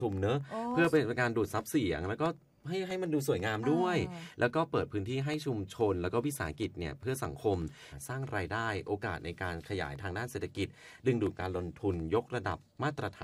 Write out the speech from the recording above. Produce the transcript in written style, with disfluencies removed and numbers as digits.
ชุมเนอะเพื่อเป็นการดูดซับเสียงแล้วก็ให้มันดูสวยงามด้วยแล้วก็เปิดพื้นที่ให้ชุมชนแล้วก็วิสาหกิจเนี่ยเพื่อสังคมสร้างรายได้โอกาสในการขยายทางด้านเศรษฐกิจดึงดูดการลงทุนยกระดับมาตรฐาน